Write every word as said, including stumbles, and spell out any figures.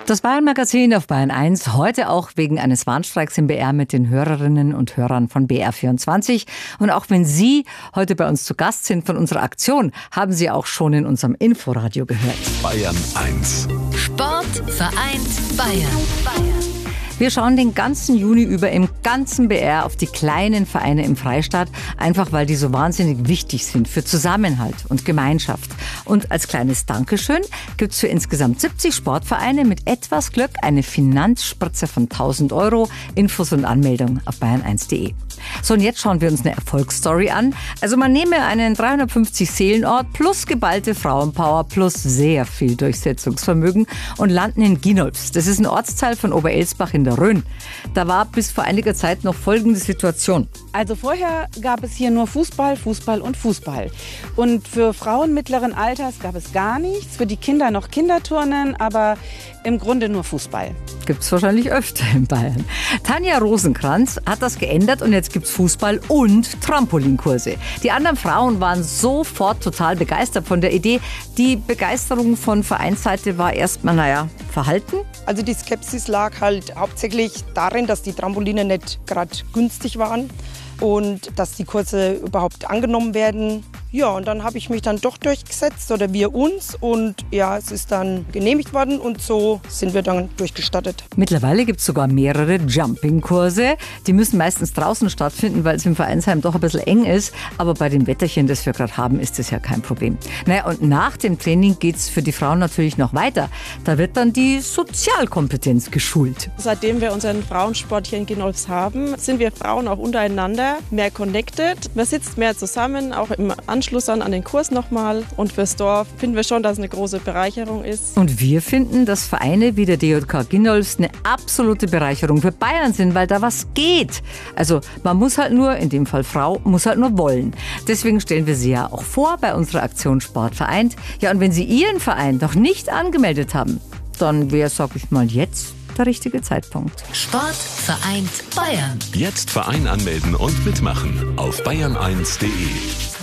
Das Bayern-Magazin auf Bayern eins, heute auch wegen eines Warnstreiks im B R mit den Hörerinnen und Hörern von B R vierundzwanzig. Und auch wenn Sie heute bei uns zu Gast sind von unserer Aktion, haben Sie auch schon in unserem Inforadio gehört. Bayern eins. Sport vereint Bayern. Bayern. Wir schauen den ganzen Juni über im ganzen B R auf die kleinen Vereine im Freistaat, einfach weil die so wahnsinnig wichtig sind für Zusammenhalt und Gemeinschaft. Und als kleines Dankeschön gibt's für insgesamt siebzig Sportvereine mit etwas Glück eine Finanzspritze von tausend Euro. Infos und Anmeldung auf bayern eins punkt de. So, und jetzt schauen wir uns eine Erfolgsstory an. Also man nehme einen dreihundertfünfzig Seelenort plus geballte Frauenpower plus sehr viel Durchsetzungsvermögen und landen in Ginolfs. Das ist ein Ortsteil von Oberelsbach in der Rhön. Da war bis vor einiger Zeit noch folgende Situation. Also vorher gab es hier nur Fußball, Fußball und Fußball. Und für Frauen mittleren Alters gab es gar nichts. Für die Kinder noch Kinderturnen, aber im Grunde nur Fußball. Gibt's wahrscheinlich öfter in Bayern. Tanja Rosenkranz hat das geändert und jetzt gibt's Fußball und Trampolinkurse. Die anderen Frauen waren sofort total begeistert von der Idee. Die Begeisterung von Vereinsseite war erstmal, naja, verhalten. Also die Skepsis lag halt hauptsächlich darin, dass die Trampoline nicht gerade günstig waren und dass die Kurse überhaupt angenommen werden. Ja, und dann habe ich mich dann doch durchgesetzt, oder wir uns. Und ja, es ist dann genehmigt worden und so sind wir dann durchgestattet. Mittlerweile gibt es sogar mehrere Jumping-Kurse. Die müssen meistens draußen stattfinden, weil es im Vereinsheim doch ein bisschen eng ist. Aber bei dem Wetterchen, das wir gerade haben, ist das ja kein Problem. Naja, und nach dem Training geht es für die Frauen natürlich noch weiter. Da wird dann die Sozialkompetenz geschult. Seitdem wir unseren Frauensport hier in Ginolfs haben, sind wir Frauen auch untereinander mehr connected. Man sitzt mehr zusammen, auch im Anschluss dann an den Kurs nochmal. Und fürs Dorf finden wir schon, dass es eine große Bereicherung ist. Und wir finden, dass Vereine wie der D J K Ginolfs eine absolute Bereicherung für Bayern sind, weil da was geht. Also man muss halt nur, in dem Fall Frau, muss halt nur wollen. Deswegen stellen wir sie ja auch vor bei unserer Aktion Sport vereint. Ja, und wenn Sie Ihren Verein noch nicht angemeldet haben, dann wäre, sag ich mal, jetzt der richtige Zeitpunkt. Sport vereint Bayern. Jetzt Verein anmelden und mitmachen auf bayern eins punkt de.